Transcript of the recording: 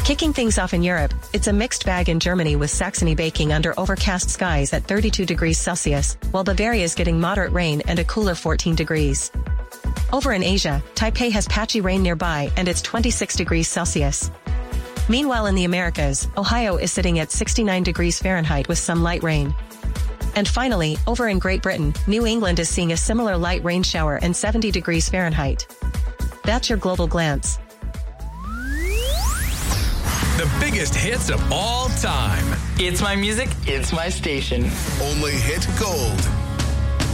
Kicking things off in Europe, it's a mixed bag in Germany with Saxony baking under overcast skies at 32 degrees Celsius, while Bavaria is getting moderate rain and a cooler 14 degrees. Over in Asia, Taipei has patchy rain nearby and it's 26 degrees Celsius. Meanwhile in the Americas, Ohio is sitting at 69 degrees Fahrenheit with some light rain. And finally, over in Great Britain, New England is seeing a similar light rain shower and 70 degrees Fahrenheit. That's your global glance. The biggest hits of all time. It's my music, it's my station. Only hit gold.